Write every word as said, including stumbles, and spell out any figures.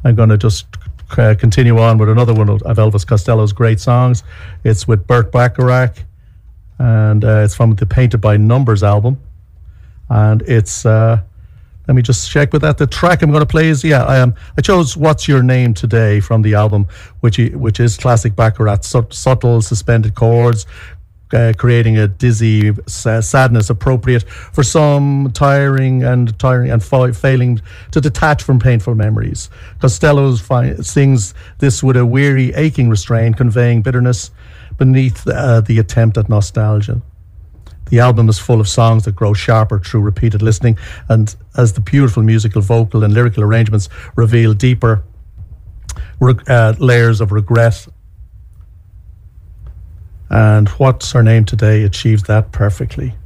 I'm going to just uh, continue on with another one of Elvis Costello's great songs. It's with Burt Bacharach, and uh, it's from the Painted by Numbers album. And it's, uh, let me just check with that. The track I'm going to play is, yeah, I am. I chose What's Your Name Today from the album, which which is classic Bacharach, su- subtle suspended chords, Uh, creating a dizzy uh, sadness appropriate for some, tiring and tiring and fa- failing to detach from painful memories. Costello fi- sings this with a weary, aching restraint, conveying bitterness beneath uh, the attempt at nostalgia. The album is full of songs that grow sharper through repeated listening, and as the beautiful musical, vocal and lyrical arrangements reveal deeper reg- uh, layers of regret. And What's Her Name Today achieves that perfectly.